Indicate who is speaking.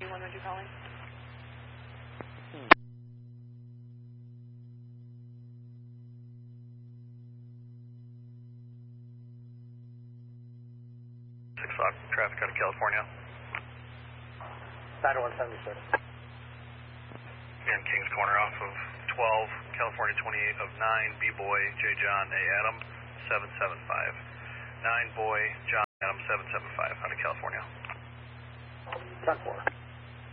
Speaker 1: Anyone would you calling?
Speaker 2: Traffic out of California.
Speaker 3: 9176.
Speaker 2: In Kings Corner off of 12, California 28 of 9, B-Boy, J. John, A. Adam, 775. 9 Boy, John Adam, 775 out of California.
Speaker 3: 10-4.